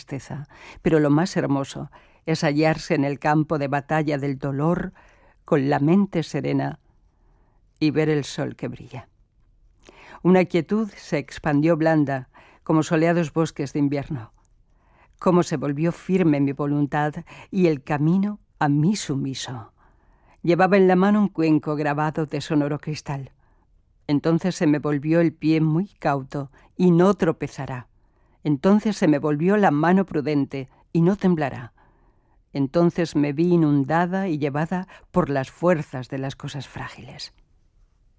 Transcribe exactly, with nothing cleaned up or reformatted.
tristeza, pero lo más hermoso es hallarse en el campo de batalla del dolor con la mente serena y ver el sol que brilla. Una quietud se expandió blanda como soleados bosques de invierno. Cómo se volvió firme mi voluntad y el camino a mí sumiso. Llevaba en la mano un cuenco grabado de sonoro cristal. Entonces se me volvió el pie muy cauto y no tropezará. Entonces se me volvió la mano prudente y no temblará. Entonces me vi inundada y llevada por las fuerzas de las cosas frágiles.